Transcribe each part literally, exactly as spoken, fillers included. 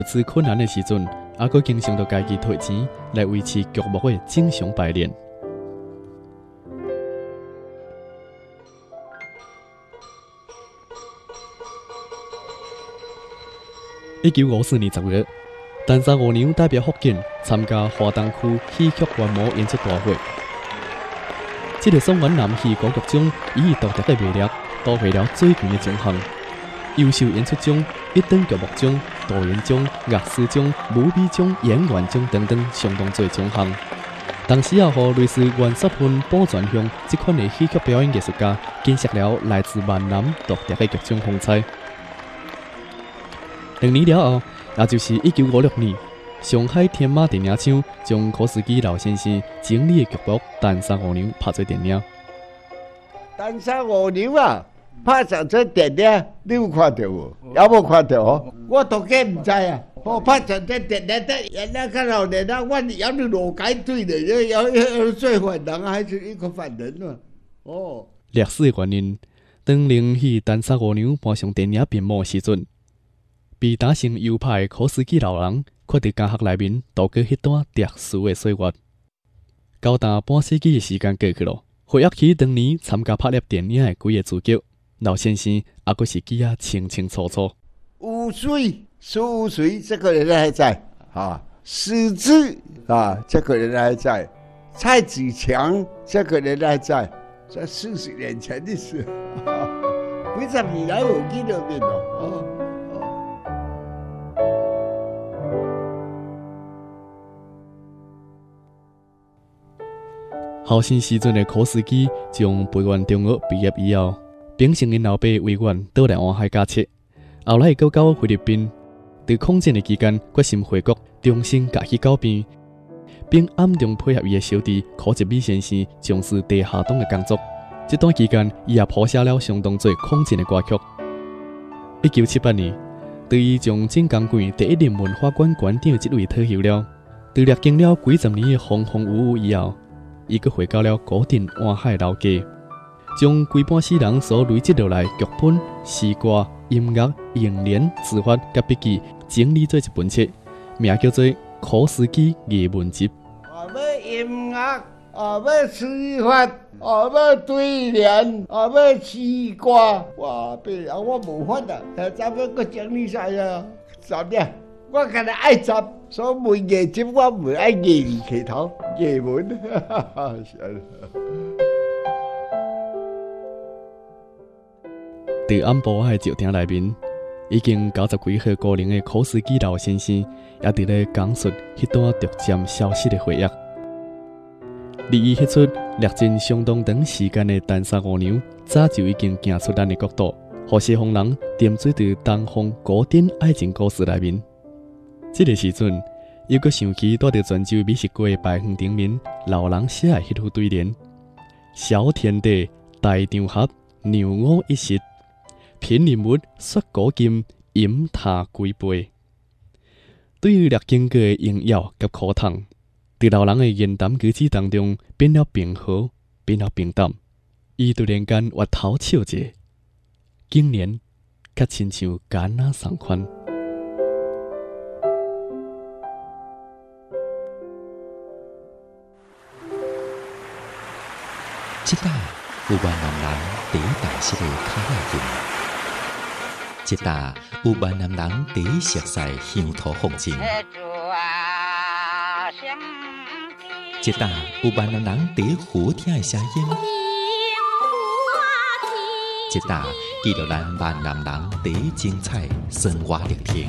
资困难的时阵，还佫经常着家己摕钱来维持剧目的正常排练。一九五四年十月，单山五娘代表福建参加华东区戏剧观摩演出大会。这个双元男戏歌剧中，以独特的魅力夺回了最高的奖项。优秀演出中，一等剧目中、导演奖、乐师奖、舞美奖、演员奖等等相当多奖项。当时也予类似袁淑芬、宝泉香这款的戏剧表演艺术家建设了来自闽南独特的剧场风采。两年了后，也就是一九五六年，上海天马电影厂将柯斯基老先生整理的剧目《单山五娘》拍做电影。 单山五娘啊，拍成做电影，你有看到无？有无看到哦？我当家唔知啊。我拍成做电影的，人家看到人家，我有你罗解对的，有有做犯人还是一个犯人嘛？哦。 历史的原因，当年去《单山五娘》搬上电影屏幕时阵。被打成右派的柯斯基老人，却伫家学内面度过迄段特殊的岁月。高达半世纪的时间过去了，回忆起当年参加拍摄电影的几个主角，老先生也阁是记啊清清楚楚。 五岁，苏五岁，这个人还在啊；狮子啊，这个人还在；蔡子强，这个人还在。这四十年前的事，几十年来有记到面了哦。 后生时阵的柯斯基，从培元中学毕业以后，秉承因老爸遗愿，倒来湾海教册。后来又到菲律宾，在抗战的期间，决心回国，重新家去教鞭，并暗中配合伊的小弟柯吉美先生从事地下党的工作。这段期间，伊也谱写了相当多抗战的歌曲。一九七八年，对于从正港馆第一任文化馆馆长这位退休了，在历经了几十年的风风雨雨以后。伊佫回到了古镇湾海老家，将规半世人所累积落来剧本、诗歌、音乐、楹联、字法甲笔记整理做一本册，名叫做《柯斯基艺文集》。 啊，要音乐，啊，要诗法，啊，要对联，啊，要诗歌，哇！别人我无法啊，怎要佫整理晒啊？怎样？我今日爱杂，所以每艺集我唔爱艺字起头，艺文。 在安保的酒店内面，已经九十几岁高龄的柯斯基老先生，也伫咧讲述迄段逐渐消失的回忆。离伊迄出历经相当长时间的《单山五娘》，早就已经行出咱的国度，互西方人沉醉在东方古典爱情故事内面。这个时阵，又阁想起住伫泉州美食街的牌坊顶面，老人写的迄副对联：小天地，大场合，牛我一食，品人物，说古今，饮他几杯。对于历经过的荣耀甲苦痛，伫老人的言谈举止当中，变了平和，变了平淡。伊突然间越头笑者，竟然较亲像干那送款。 这搭有闽南人第一大色的卡仔镜，这搭有闽南人第一熟悉乡土风情，这搭有闽南人第一好听的声音，这搭记录咱闽南人第一精彩生活历程。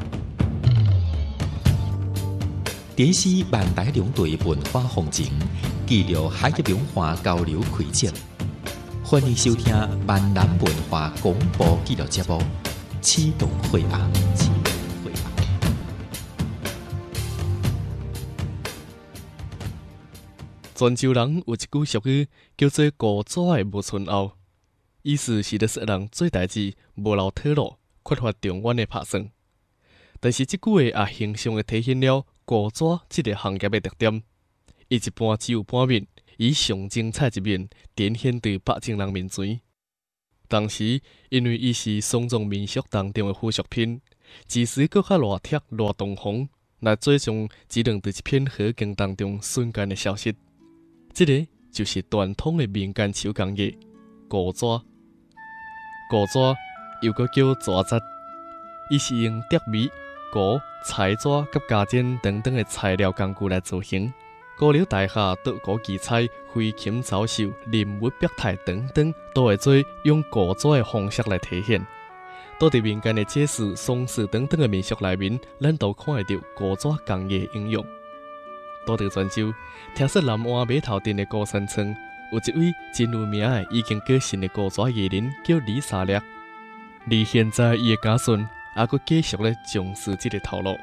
这是万台两队文化风情，记录海峡文化交流轨迹。欢迎收听闽南文化广播纪录节目《启动会案》。 泉州人有一句俗语叫做“古早的无存后”，意思是咧说人做代志无留退路，缺乏长远的打算。但是这句话也形象地体现了古早这个行业的特点，伊一般只有半面，以上精彩一面展现在百姓人面前。同时，因为伊是双重民俗当中的附属品， 即使搁较热贴热东风，那最终只能在一片火光当中瞬间的消失。这个就是传统的民间手工艺古纸。古纸又搁叫纸扎，伊是用竹米、菇、柴纸、甲加尖等等的材料工具来造型。高楼大厦、稻谷奇彩、飞禽走兽、人物表态等等，都会做用古纸的方式来体现。倒伫民间的祭祀、丧事等等的民俗内面，咱都看会到古纸工艺的应用。倒伫泉州，听说南湾码头镇的高山村，有一位真有名的已经过身的古纸艺人，叫李沙烈。而现在，伊的家孙还佫继续咧从事这个头路。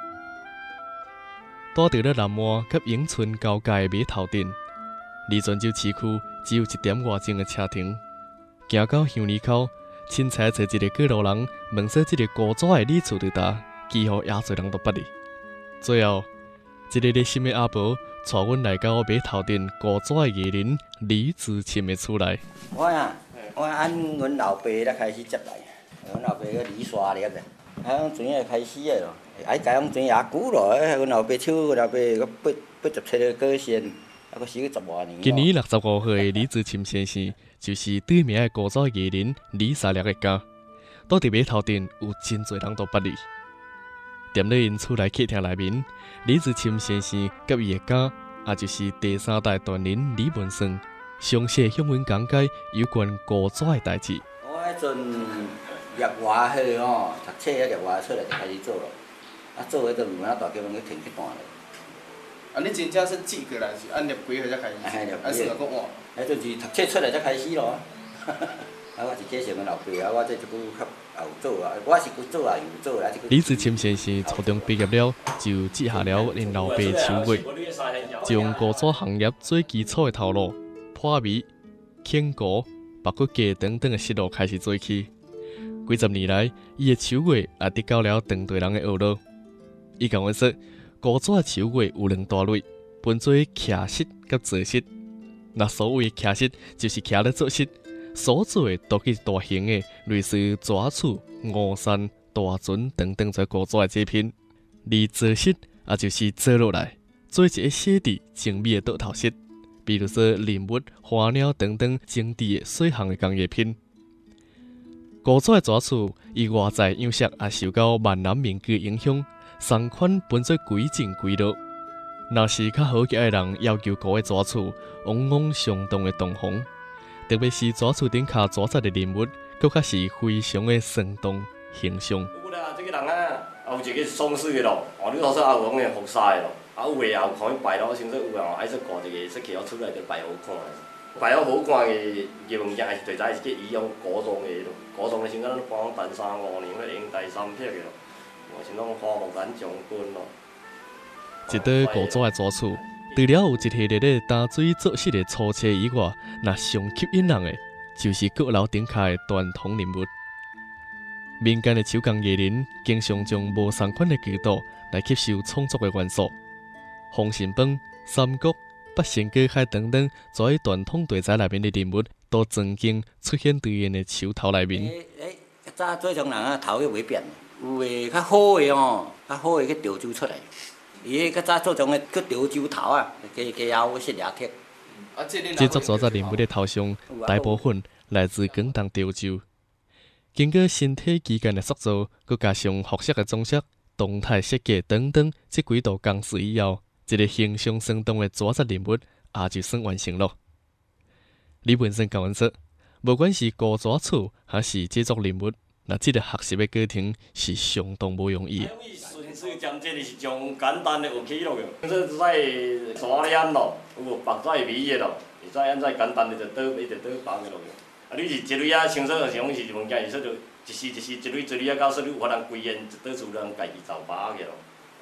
住伫咧南湾甲永春交界的码头镇，离泉州市区只有一点外钟的车程。行到乡里口，凊彩找一个过路人问说这个古纸的历史伫倒，几乎也侪人都捌哩。最后，一个热心的阿婆带阮来到码头镇古纸的艺人李志清的厝内。 我啊，我按阮老爸咧开始接来，阮老爸个李沙烈咧，啊，种钱也开始个咯。爱家种钱也久咯，阮老爸手，阮老爸个八八十七个过身，啊，佫死十外年。 今年六十五岁的李志清先生，就是对名的古早艺人李沙烈的家。到伫码头镇有真侪人都捌哩。踮咧因厝内客厅内面，李志清先生甲伊的家，也就是第三代传人李文生，详细向阮讲解有关古纸的代志。 我迄阵业外迄个吼，读册啊，业外出来就开始做咯。啊，做迄阵有影大叫阮去停去断咧。 啊，你真正是记过来是按入几岁才开始？ 哎，入还是个换？ 迄阵是读册出来才开始咯。啊，我是继承阮老爸啊，我这一句较后做啊，我是去做啊，又做啊。 李志清先生初中毕业了，就接下了因老爸的手艺，从古纸行业最基础的头路，破米、刻骨、白骨架等等的实路开始做起。几十年来，伊的手艺也得到了长辈人的学乐。伊甲阮说，古纸的手艺有两大类，分做刻饰甲做饰。那所谓刻饰，就是刻咧做饰，所做的都是大型的，类似纸厝、乌伞、大船等等在古纸的制品。而做饰，也就是做落来，做一个写伫精美的倒头饰，比如说人物、花鸟等等精致的细项的工艺品。古早的纸厝，伊外在样式也受到闽南民歌影响，三款分做规整规落。若是较好嘅人要求高的纸厝，往往相当的动红，特别是纸厝顶卡纸扎的人物，佫较是非常的生动形象。 有啦，这个人啊，也有一个丧事的咯，哦，你头说也有讲的服纱的咯，啊有诶也有看伊摆咯，甚至有啊爱说挂一个说起了出来就摆好看的。摆了好看的个物件，还是最早是去伊用古装的咯，古装的像咱讲陈三五年迄英台三撇的咯，我像讲花木兰将军咯。 一道古早的纸厝，除了有一系列咧打水做饰的粗车以外，那上吸引人的，就是阁楼顶下的传统人物。民间的手工艺人经常将无相款的角度来吸收创作的元素，封神榜、三国、八仙过海等等，在传统题材内面的人物，都曾经出现在因的手头内面。 诶诶，早做种人啊，头去袂变，有诶较好诶吼，较好诶去潮州出来。伊迄较早做种诶去潮州头啊，加加后色牙铁。 制作纸扎人物的头像，大部分来自广东潮州。经过身体肌腱的塑造，佮加上复色的装饰、动态设计等等，这几道工序以后，一个形象生动的纸扎人物也就算完成了。李文生教阮说，无管是古纸厝还是制作人物，那这个学习的过程是相当无容易的。 纯粹兼这是从简单的学起落去，这在刷脸咯，有白纸米的咯，会使安怎简单的就倒一直倒放落去。啊，你是一类啊，像说像是一物件，是说就一时一时一类一类啊，到说你有法通规烟一倒厝人家己走把去咯。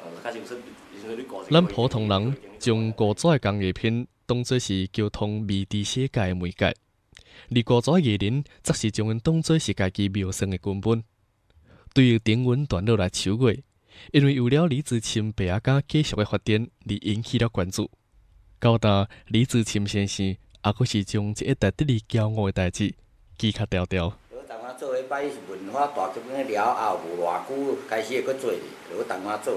咱普通人将古早的工艺品当作是沟通未知世界的媒介，而古早艺人则是将因当作是家己描生的根本。对于顶阮段落来手艺，因为有了李志清爸仔家继续的发展，而引起了关注。到达李志清先生，也佫是将这一代得意骄傲的代志记较条条。 我啊做迄摆是文化大剧咧聊，也有无偌久开始会搁做哩，就当啊做。